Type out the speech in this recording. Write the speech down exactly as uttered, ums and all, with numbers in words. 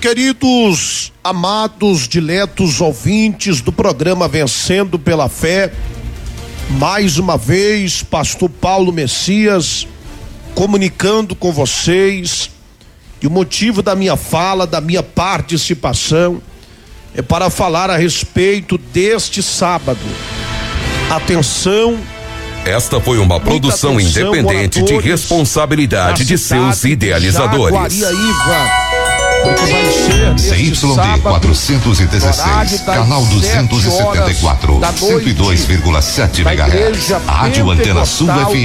queridos, amados, diletos ouvintes do programa Vencendo pela Fé, mais uma vez, pastor Paulo Messias, comunicando com vocês, e o motivo da minha fala, da minha participação, é para falar a respeito deste sábado. Atenção. Esta foi uma produção atenção, independente de responsabilidade de seus idealizadores. C Y D quatrocentos e dezesseis, canal duzentos e setenta e quatro, cento e dois vírgula sete megahertz, Rádio Antena Sul F M.